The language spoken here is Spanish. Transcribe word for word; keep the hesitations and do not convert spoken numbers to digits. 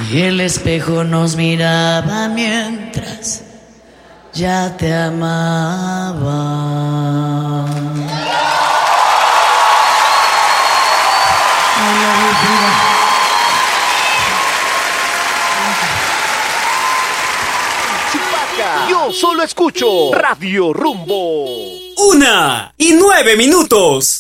Y el espejo nos miraba mientras ya te amaba. Yo solo escucho Radio Rumbo. Una y nueve minutos.